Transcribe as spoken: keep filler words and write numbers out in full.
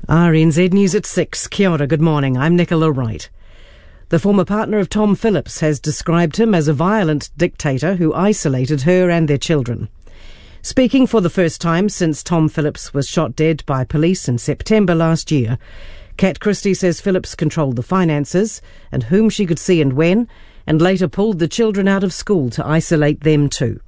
R N Z News at six. Kia ora, good morning. I'm Nicola Wright. The former partner of Tom Phillips has described him as a violent dictator who isolated her and their children. Speaking for the first time since Tom Phillips was shot dead by police in September last year, Kat Christie says Phillips controlled the finances and whom she could see and when, and later pulled the children out of school to isolate them too.